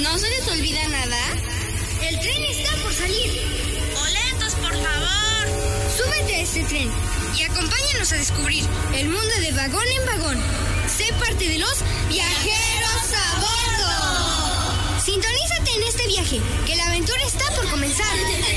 ¿No se les olvida nada? El tren está por salir. ¡Boletos, por favor! Súbete a este tren y acompáñanos a descubrir el mundo de vagón en vagón. Sé parte de los viajeros.